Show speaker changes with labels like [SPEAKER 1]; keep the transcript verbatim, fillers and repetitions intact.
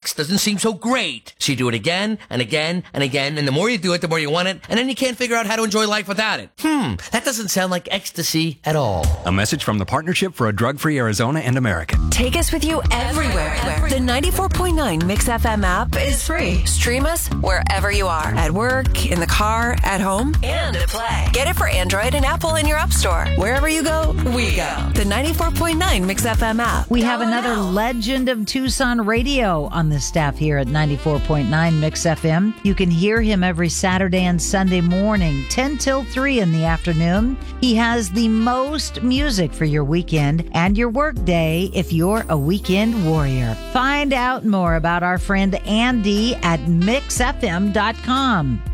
[SPEAKER 1] sex doesn't seem so great. So you do it again and again and again, and the more you do it, the more you want it, and then you can't figure out how to enjoy life without it. Hmm, that doesn't sound like ecstasy at all.
[SPEAKER 2] A message from the Partnership for a Drug-Free Arizona and America.
[SPEAKER 3] Take us with you everywhere. everywhere. The ninety-four point nine Mix F M app is free. Stream us wherever you are. At work, in the car, at home, and at play. Get it for Android and Apple in your app store. Wherever you go, we go. The ninety-four point nine Mix F M app.
[SPEAKER 4] We have another legend of Tucson radio on the staff here at ninety-four point nine Mix F M. You can hear him every Saturday and Sunday morning, ten till three in the afternoon. He has the most music for your weekend and your work day if you're a weekend warrior. Find out more about our friend Andy at mix f m dot com.